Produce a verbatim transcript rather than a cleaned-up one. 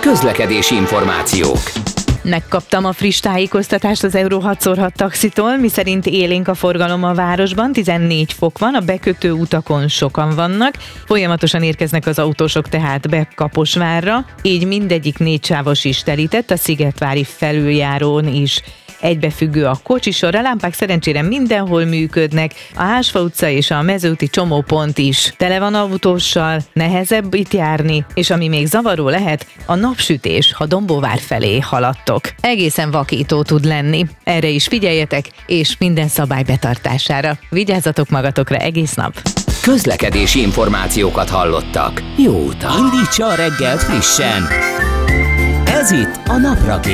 Közlekedési információk. Megkaptam a friss tájékoztatást az Euro hat szor hat taxitól, miszerint élénk a forgalom a városban, tizennégy fok van, a bekötő utakon sokan vannak, folyamatosan érkeznek az autósok tehát be Kaposvárra, így mindegyik négysávos is telített, a Szigetvári felüljárón is egybefüggő a kocsisor, a lámpák szerencsére mindenhol működnek, a Ásva utca és a Mezőúti csomópont is tele van autóssal, nehezebb itt járni, és ami még zavaró lehet, a napsütés, ha Dombóvár felé haladtok. Egészen vakító tud lenni, erre is figyeljetek, és minden szabály betartására. Vigyázzatok magatokra egész nap! Közlekedési információkat hallottak. Jó utat! Indítsa a reggelt frissen! Ez itt a Naprakész.